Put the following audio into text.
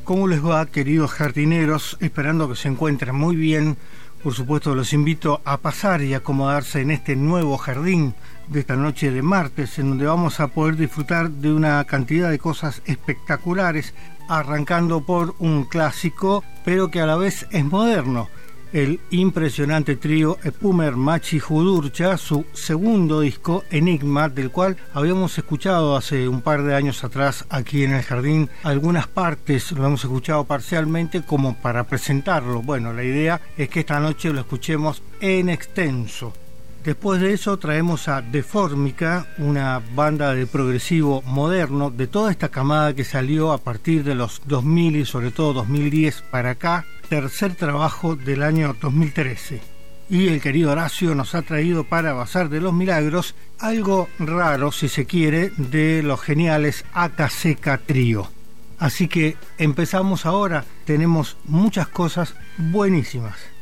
¿Cómo les va, queridos jardineros? Esperando que se encuentren muy bien. Por supuesto, los invito a pasar y acomodarse en este nuevo jardín de esta noche de martes, en donde vamos a poder disfrutar de una cantidad de cosas espectaculares, arrancando por un clásico, pero que a la vez es moderno. El impresionante trío Epumer Machi Judurcha, su segundo disco, Enigma, del cual habíamos escuchado hace un par de años atrás aquí en el jardín. Algunas partes lo hemos escuchado parcialmente como para presentarlo. Bueno, la idea es que esta noche lo escuchemos en extenso. Después de eso traemos a Deformica, una banda de progresivo moderno de toda esta camada que salió a partir de los 2000 y sobre todo 2010 para acá, tercer trabajo del año 2013. Y el querido Horacio nos ha traído para Bazar de los Milagros algo raro, si se quiere, de los geniales Acaseca Trío. Así que empezamos ahora, tenemos muchas cosas buenísimas.